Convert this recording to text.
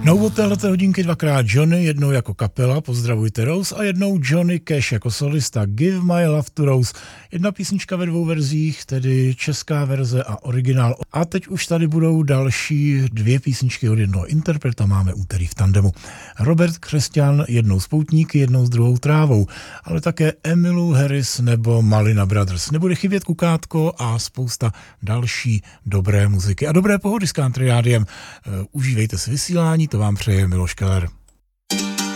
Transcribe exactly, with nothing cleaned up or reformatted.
No od téhleté hodinky dvakrát Johnny, jednou jako kapela, pozdravujte Rose, a jednou Johnny Cash jako solista, Give My Love to Rose. Jedna písnička ve dvou verzích, tedy česká verze a originál. A teď už tady budou další dvě písničky od jednoho interpreta, máme úterý v tandemu. Robert Křesťan jednou s Poutníky, jednou s Druhou trávou, ale také Emilu Harris nebo Malina Brothers. Nebude chybět Kukátko a spousta další dobré muziky a dobré pohody s Country Rádiem. Užívejte si vysílání, to vám přeje Miloš Keller.